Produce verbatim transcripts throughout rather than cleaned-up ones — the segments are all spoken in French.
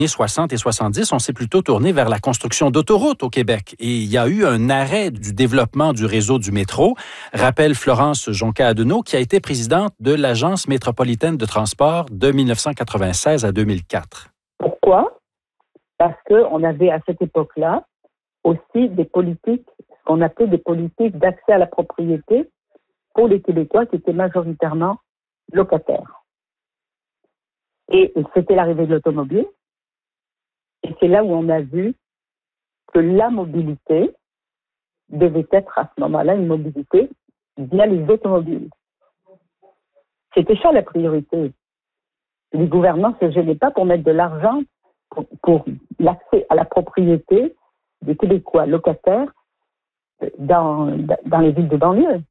années soixante et soixante-dix, on s'est plutôt tourné vers la construction d'autoroutes au Québec. Et il y a eu un arrêt du développement du réseau du métro, rappelle Florence Jonca-Adenau, qui a été présidente de l'Agence métropolitaine de transport de dix-neuf cent quatre-vingt-seize à deux mille quatre. Pourquoi? Parce qu'on avait à cette époque-là aussi des politiques, ce qu'on appelait des politiques d'accès à la propriété pour les Québécois qui étaient majoritairement locataires. Et c'était l'arrivée de l'automobile. Et c'est là où on a vu que la mobilité devait être à ce moment-là une mobilité via les automobiles. C'était ça la priorité. Les gouvernements ne se gênaient pas pour mettre de l'argent pour, pour l'accès à la propriété des Québécois locataires dans, dans les villes de banlieue.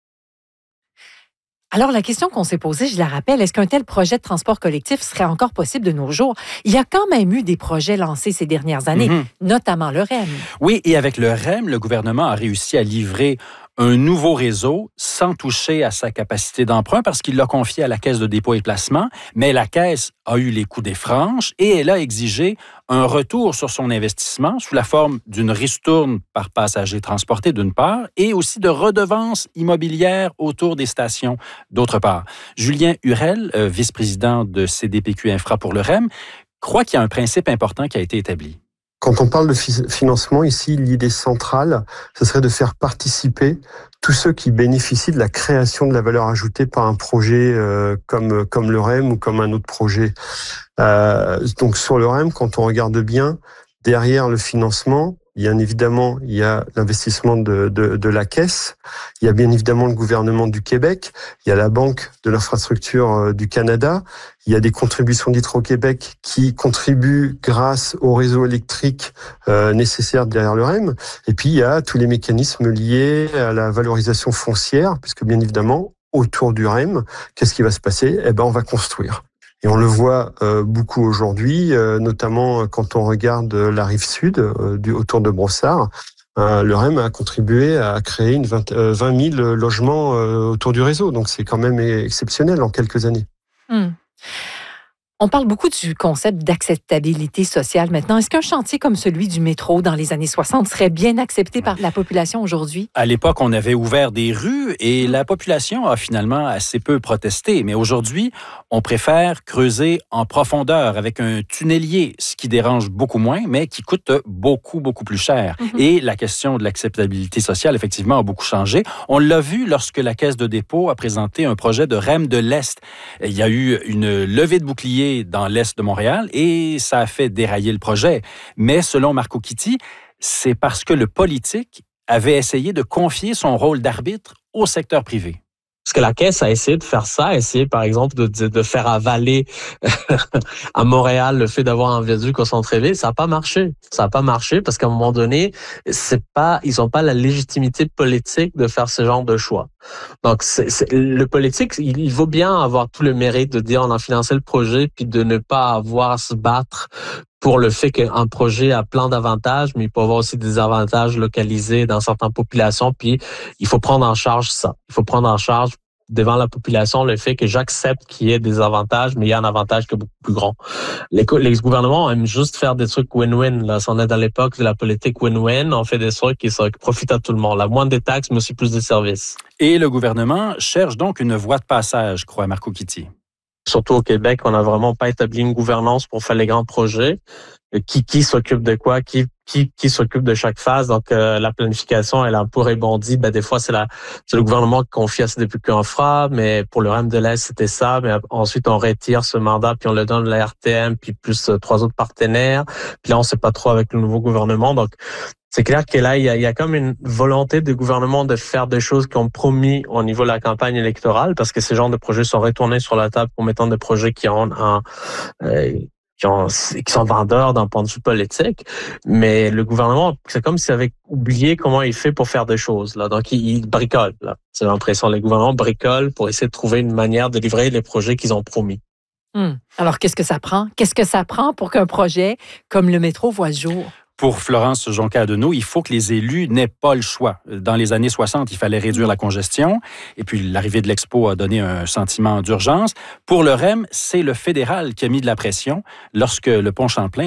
Alors, la question qu'on s'est posée, je la rappelle, est-ce qu'un tel projet de transport collectif serait encore possible de nos jours? Il y a quand même eu des projets lancés ces dernières années, mm-hmm. notamment le R E M. Oui, et avec le R E M, le gouvernement a réussi à livrer un nouveau réseau sans toucher à sa capacité d'emprunt parce qu'il l'a confié à la Caisse de dépôt et placement, mais la Caisse a eu les coups des franches et elle a exigé un retour sur son investissement sous la forme d'une ristourne par passager transporté d'une part et aussi de redevances immobilières autour des stations d'autre part. Julien Hurel, euh, vice-président de C D P Q Infra pour le R E M, croit qu'il y a un principe important qui a été établi. Quand on parle de financement, ici, l'idée centrale, ce serait de faire participer tous ceux qui bénéficient de la création de la valeur ajoutée par un projet euh, comme comme le R E M ou comme un autre projet. Euh, donc sur le R E M, quand on regarde bien, derrière le financement, bien évidemment, il y a l'investissement de, de, de la Caisse, il y a bien évidemment le gouvernement du Québec, il y a la Banque de l'infrastructure du Canada, il y a des contributions d'Hydro-Québec qui contribuent grâce au réseau électrique euh, nécessaire derrière le R E M, et puis il y a tous les mécanismes liés à la valorisation foncière, puisque bien évidemment, autour du R E M, qu'est-ce qui va se passer? Eh ben, on va construire. Et on le voit euh, beaucoup aujourd'hui, euh, notamment quand on regarde la rive sud, euh, du, autour de Brossard. Euh, le R E M a contribué à créer une vingt, euh, vingt mille logements euh, autour du réseau. Donc c'est quand même exceptionnel en quelques années. Mmh. On parle beaucoup du concept d'acceptabilité sociale maintenant. Est-ce qu'un chantier comme celui du métro dans les années soixante serait bien accepté par la population aujourd'hui? À l'époque, on avait ouvert des rues et la population a finalement assez peu protesté. Mais aujourd'hui, on préfère creuser en profondeur avec un tunnelier, ce qui dérange beaucoup moins, mais qui coûte beaucoup, beaucoup plus cher. Mm-hmm. Et la question de l'acceptabilité sociale, effectivement, a beaucoup changé. On l'a vu lorsque la Caisse de dépôt a présenté un projet de R E M de l'Est. Il y a eu une levée de bouclier dans l'Est de Montréal et ça a fait dérailler le projet. Mais selon Marco Kitty, c'est parce que le politique avait essayé de confier son rôle d'arbitre au secteur privé. Parce que la Caisse a essayé de faire ça, a essayé par exemple de, de, de faire avaler à Montréal le fait d'avoir un viaduc au centre-ville. Ça n'a pas marché. Ça n'a pas marché parce qu'à un moment donné, c'est pas, ils n'ont pas la légitimité politique de faire ce genre de choix. Donc, c'est, c'est, le politique, il, il vaut bien avoir tout le mérite de dire on a financé le projet puis de ne pas avoir à se battre pour le fait qu'un projet a plein d'avantages, mais il peut avoir aussi des avantages localisés dans certaines populations, puis il faut prendre en charge ça. Il faut prendre en charge devant la population le fait que j'accepte qu'il y ait des avantages, mais il y a un avantage qui est beaucoup plus grand. Les, les gouvernements aiment juste faire des trucs win-win. Là, si on est dans l'époque de la politique win-win, on fait des trucs qui, qui profitent à tout le monde. La moins des taxes, mais aussi plus de services. Et le gouvernement cherche donc une voie de passage, croit Marco Kitty. Surtout au Québec, on n'a vraiment pas établi une gouvernance pour faire les grands projets. Qui qui s'occupe de quoi, qui qui qui s'occupe de chaque phase. Donc euh, la planification, elle a un peu rebondi. Ben des fois c'est la c'est le gouvernement qui confie à C D P Q Infra, mais pour le R E M de l'Est c'était ça. Mais ensuite on retire ce mandat puis on le donne à la R T M puis plus euh, trois autres partenaires. Puis là on sait pas trop avec le nouveau gouvernement. Donc c'est clair que là, il y a, il y a comme une volonté du gouvernement de faire des choses qu'ils ont promis au niveau de la campagne électorale, parce que ces genres de projets sont retournés sur la table pour mettre des projets qui ont un, euh, qui, ont, qui sont vendeurs d'un point de vue politique. Mais le gouvernement, c'est comme s'il avait oublié comment il fait pour faire des choses. Là. Donc, il, il bricole. Là. C'est l'impression. Les gouvernements bricolent pour essayer de trouver une manière de livrer les projets qu'ils ont promis. Hum. Alors, qu'est-ce que ça prend? Qu'est-ce que ça prend pour qu'un projet comme le métro voit le jour? Pour Florence Jonca-Adenau, il faut que les élus n'aient pas le choix. Dans les années soixante, il fallait réduire la congestion. Et puis, l'arrivée de l'Expo a donné un sentiment d'urgence. Pour le R E M, c'est le fédéral qui a mis de la pression lorsque le pont Champlain